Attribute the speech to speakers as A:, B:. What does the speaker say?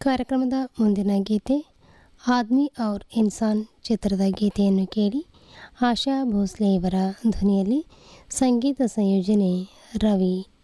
A: ಕಾರ್ಯಕ್ರಮದ ಮುಂದಿನ ಗೀತೆ ಆದ್ಮಿ ಔರ್ ಇನ್ಸಾನ್ ಚಿತ್ರದ ಗೀತೆಯನ್ನು ಕೇಳಿ. ಆಶಾ ಭೋಸ್ಲೆ ಇವರ ಧ್ವನಿಯಲ್ಲಿ, ಸಂಗೀತ ಸಂಯೋಜನೆ ರವಿ.